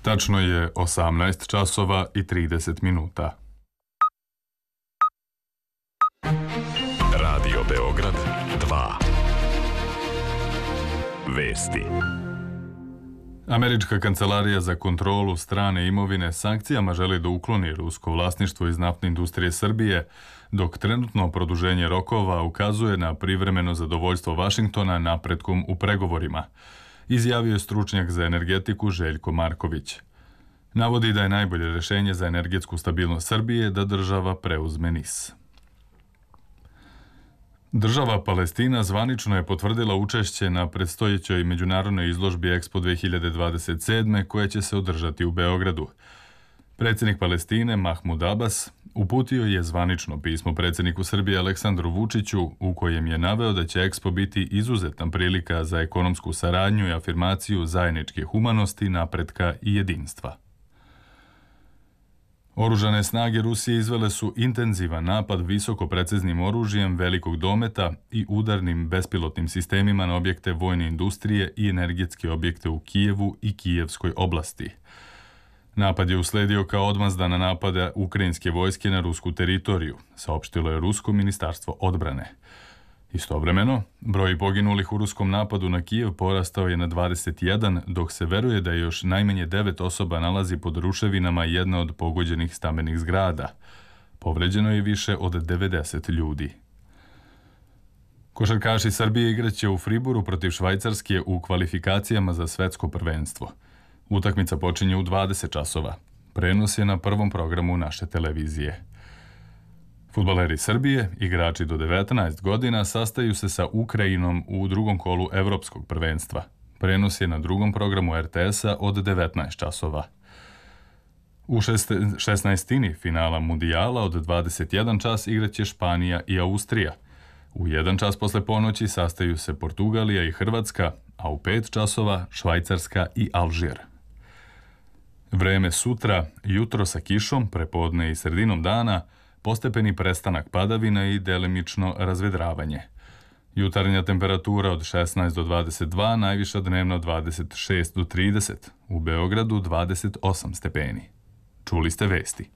Tačno je 18 časova i 30 minuta. Radio Beograd 2. Vesti. Američka kancelarija za kontrolu strane imovine sankcijama želi da ukloni rusko vlasništvo iz naftne industrije Srbije, dok trenutno produženje rokova ukazuje na privremeno zadovoljstvo Vašingtona napretkom u pregovorima, izjavio je stručnjak za energetiku Željko Marković. Navodi da je najbolje rešenje za energetsku stabilnost Srbije da država preuzme NIS. Država Palestina zvanično je potvrdila učešće na predstojećoj međunarodnoj izložbi Expo 2027. koja će se održati u Beogradu. Predsjednik Palestine Mahmud Abbas uputio je zvanično pismo predsjedniku Srbije Aleksandru Vučiću u kojem je naveo da će Expo biti izuzetna prilika za ekonomsku saradnju i afirmaciju zajedničke humanosti, napretka i jedinstva. Oružane snage Rusije izvele su intenzivan napad visoko preciznim oružjem velikog dometa i udarnim bespilotnim sistemima na objekte vojne industrije i energetske objekte u Kijevu i Kijevskoj oblasti. Napad je usledio kao odmazda na napada ukrajinske vojske na rusku teritoriju, saopštilo je Rusko ministarstvo odbrane. Istovremeno, broj poginulih u ruskom napadu na Kijev porastao je na 21, dok se veruje da je još najmanje 9 osoba nalazi pod ruševinama jedne od pogođenih stambenih zgrada. Povređeno je više od 90 ljudi. Košarkaši Srbije igraće u Friboru protiv Švajcarske u kvalifikacijama za svetsko prvenstvo. Utakmica počinje u 20 časova. Prenos je na prvom programu naše televizije. Fudbaleri Srbije, igrači do 19 godina, sastaju se sa Ukrajinom u drugom kolu Evropskog prvenstva. Prenos je na drugom programu RTS-a od 19 časova. U 16. finala Mundijala od 21 čas igraće Španija i Austrija. U 1 čas posle ponoći sastaju se Portugalija i Hrvatska, a u 5 časova Švajcarska i Alžir. Vreme sutra, jutro sa kišom, prepodne i sredinom dana, postepeni prestanak padavina i delimično razvedravanje. Jutarnja temperatura od 16 do 22, najviša dnevno 26 do 30, u Beogradu 28 stepeni. Čuli ste vesti.